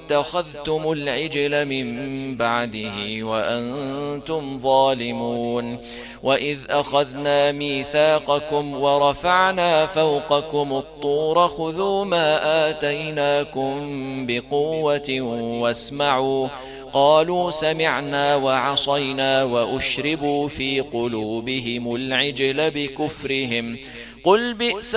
اتخذتم العجل من بعده وأنتم ظالمون وإذ أخذنا ميثاقكم ورفعنا فوقكم الطور خذوا ما آتيناكم بقوة واسمعوا قالوا سمعنا وعصينا وأشربوا في قلوبهم العجل بكفرهم قل بئس